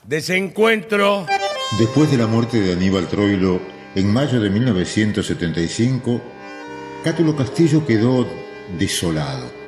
de ese encuentro. Después de la muerte de Aníbal Troilo, en mayo de 1975, Cátulo Castillo quedó desolado.